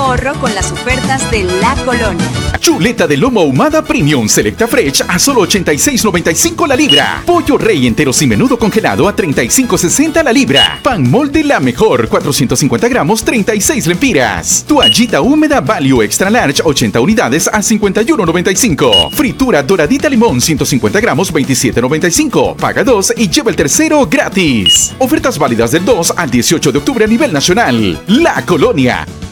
ahorro con las ofertas de La Colonia. Chuleta de lomo ahumada Premium Selecta Fresh a solo 86.95 la libra. Pollo rey entero sin menudo congelado a 35.60 la libra. Pan molde La Mejor 450 gramos 36 lempiras. Toallita húmeda Value Extra Large 80 unidades a 51.95. Fritura doradita limón 150 gramos 27.95. Paga 2 y lleva el tercero gratis. Ofertas válidas del 2 al 18 de octubre a nivel nacional. La Colonia.